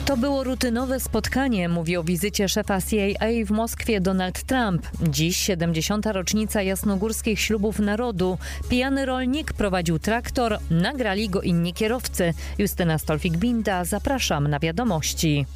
To było rutynowe spotkanie, mówi o wizycie szefa CIA w Moskwie Donald Trump. Dziś 70. rocznica jasnogórskich ślubów narodu. Pijany rolnik prowadził traktor, nagrali go inni kierowcy. Justyna Stolfik-Binda, zapraszam na wiadomości.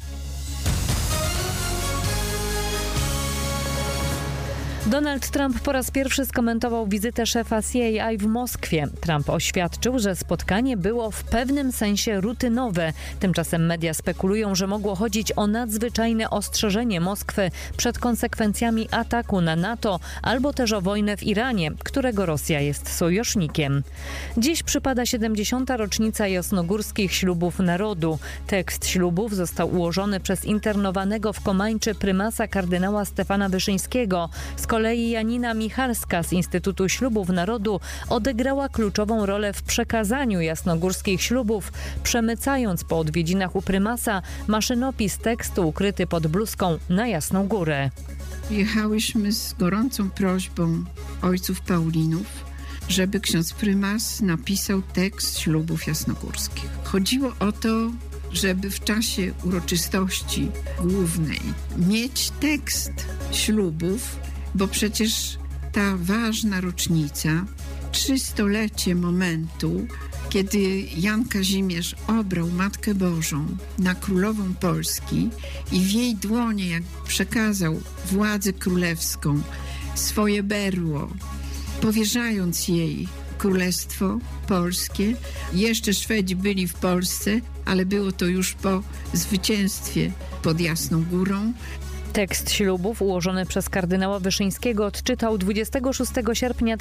Donald Trump po raz pierwszy skomentował wizytę szefa CIA w Moskwie. Trump oświadczył, że spotkanie było w pewnym sensie rutynowe. Tymczasem media spekulują, że mogło chodzić o nadzwyczajne ostrzeżenie Moskwy przed konsekwencjami ataku na NATO albo też o wojnę w Iranie, którego Rosja jest sojusznikiem. Dziś przypada 70. rocznica jasnogórskich ślubów narodu. Tekst ślubów został ułożony przez internowanego w Komańczy prymasa kardynała Stefana Wyszyńskiego. Z kolei Janina Michalska z Instytutu Ślubów Narodu odegrała kluczową rolę w przekazaniu jasnogórskich ślubów, przemycając po odwiedzinach u prymasa maszynopis tekstu ukryty pod bluzką na Jasną Górę. Jechałyśmy z gorącą prośbą ojców Paulinów, żeby ksiądz prymas napisał tekst ślubów jasnogórskich. Chodziło o to, żeby w czasie uroczystości głównej mieć tekst ślubów, bo przecież ta ważna rocznica, 300-lecie momentu, kiedy Jan Kazimierz obrał Matkę Bożą na królową Polski i w jej dłonie, jak przekazał władzę królewską, swoje berło, powierzając jej Królestwo Polskie. Jeszcze Szwedzi byli w Polsce, ale było to już po zwycięstwie pod Jasną Górą. Tekst ślubów ułożony przez kardynała Wyszyńskiego odczytał 26 sierpnia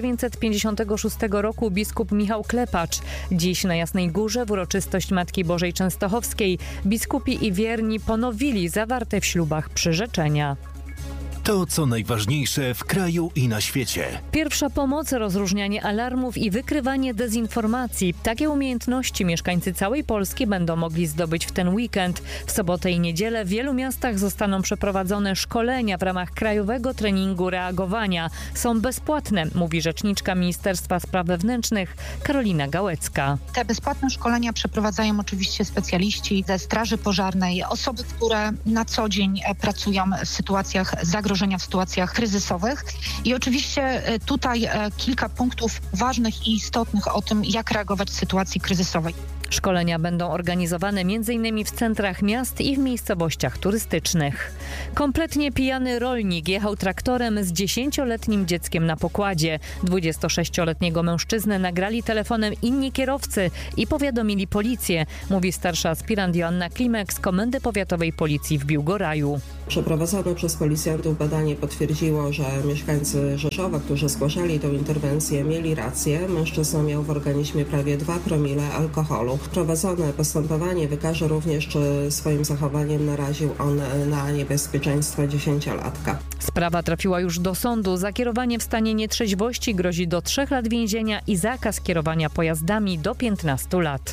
1956 roku biskup Michał Klepacz. Dziś na Jasnej Górze w uroczystość Matki Bożej Częstochowskiej biskupi i wierni ponowili zawarte w ślubach przyrzeczenia. To, co najważniejsze w kraju i na świecie. Pierwsza pomoc, rozróżnianie alarmów i wykrywanie dezinformacji. Takie umiejętności mieszkańcy całej Polski będą mogli zdobyć w ten weekend. W sobotę i niedzielę w wielu miastach zostaną przeprowadzone szkolenia w ramach Krajowego Treningu Reagowania. Są bezpłatne, mówi rzeczniczka Ministerstwa Spraw Wewnętrznych Karolina Gałecka. Te bezpłatne szkolenia przeprowadzają oczywiście specjaliści ze Straży Pożarnej, osoby, które na co dzień pracują w sytuacjach zagrożenia, w sytuacjach kryzysowych. I oczywiście tutaj kilka punktów ważnych i istotnych o tym, jak reagować w sytuacji kryzysowej. Szkolenia będą organizowane m.in. w centrach miast i w miejscowościach turystycznych. Kompletnie pijany rolnik jechał traktorem z 10-letnim dzieckiem na pokładzie. 26-letniego mężczyznę nagrali telefonem inni kierowcy i powiadomili policję, mówi starsza aspirant Joanna Klimek z Komendy Powiatowej Policji w Biłgoraju. Przeprowadzone przez policjantów badanie potwierdziło, że mieszkańcy Rzeszowa, którzy zgłaszali tę interwencję, mieli rację. Mężczyzna miał w organizmie prawie 2 promile alkoholu. Prowadzone postępowanie wykaże również, czy swoim zachowaniem naraził on na niebezpieczeństwo 10-latka. Sprawa trafiła już do sądu. Za kierowanie w stanie nietrzeźwości grozi do 3 lat więzienia i zakaz kierowania pojazdami do 15 lat.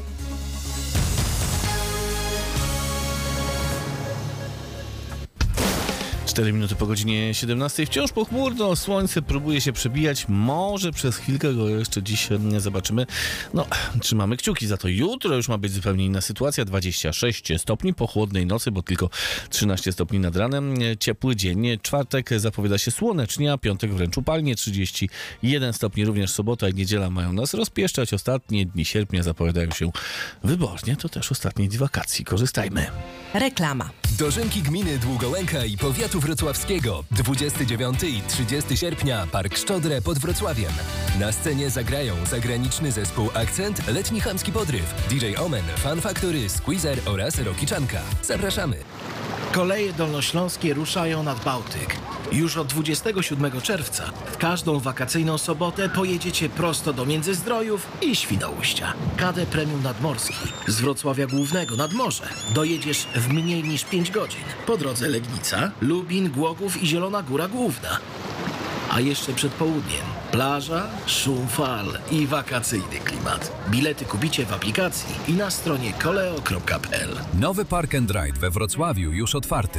Cztery minuty po godzinie 17. Wciąż pochmurno, słońce próbuje się przebijać. Może przez chwilkę go jeszcze dziś nie zobaczymy. No, trzymamy kciuki za to. Jutro już ma być zupełnie inna sytuacja. 26 stopni po chłodnej nocy, bo tylko 13 stopni nad ranem. Ciepły dzień. Czwartek zapowiada się słonecznie, a piątek wręcz upalnie. 31 stopni. Również sobota i niedziela mają nas rozpieszczać. Ostatnie dni sierpnia zapowiadają się wybornie. To też ostatnie dni wakacji. Korzystajmy. Reklama. Dożynki gminy Długołęka i powiatu wrocławskiego. 29 i 30 sierpnia Park Szczodrę pod Wrocławiem. Na scenie zagrają zagraniczny zespół Akcent, letni chamski podryw, DJ Omen, Fan Factory, Squeezer oraz Rockiczanka. Zapraszamy. Koleje dolnośląskie ruszają nad Bałtyk. Już od 27 czerwca w każdą wakacyjną sobotę pojedziecie prosto do Międzyzdrojów i Świnoujścia. KD Premium Nadmorski z Wrocławia Głównego nad morze dojedziesz w mniej niż 5 godzin. Po drodze Legnica, Lubin, Głogów i Zielona Góra Główna. A jeszcze przed południem plaża, szum fal i wakacyjny klimat. Bilety kupicie w aplikacji i na stronie koleo.pl. Nowy Park and Ride we Wrocławiu już otwarty.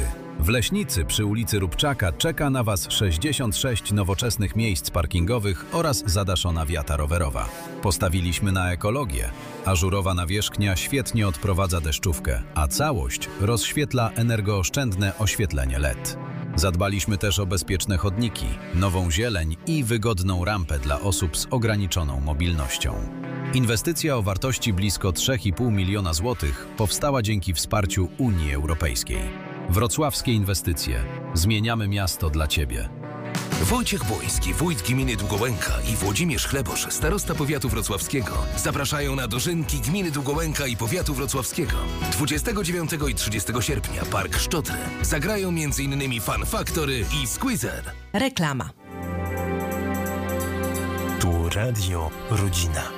W Leśnicy przy ulicy Rubczaka czeka na Was 66 nowoczesnych miejsc parkingowych oraz zadaszona wiata rowerowa. Postawiliśmy na ekologię. Ażurowa nawierzchnia świetnie odprowadza deszczówkę, a całość rozświetla energooszczędne oświetlenie LED. Zadbaliśmy też o bezpieczne chodniki, nową zieleń i wygodną rampę dla osób z ograniczoną mobilnością. Inwestycja o wartości blisko 3,5 miliona złotych powstała dzięki wsparciu Unii Europejskiej. Wrocławskie inwestycje. Zmieniamy miasto dla Ciebie. Wojciech Błoński, wójt gminy Długołęka i Włodzimierz Chlebosz, starosta powiatu wrocławskiego, zapraszają na dożynki gminy Długołęka i powiatu wrocławskiego. 29 i 30 sierpnia Park Szczodry. Zagrają m.in. Fun Factory i Squeezer. Reklama. Tu Radio Rodzina.